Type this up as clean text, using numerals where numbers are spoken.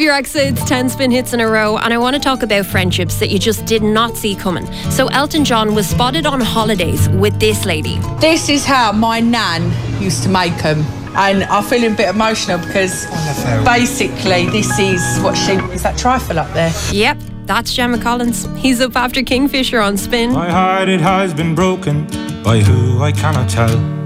your ex, it's 10 spin hits in a row, and I want to talk about friendships that you just did not see coming. So Elton John was spotted on holidays with this lady. This is how my nan used to make them. And I'm feeling a bit emotional because basically this is what she... Is that trifle up there? Yep, that's Gemma Collins. He's up after Kingfisher on Spin. My heart, it has been broken by who I cannot tell.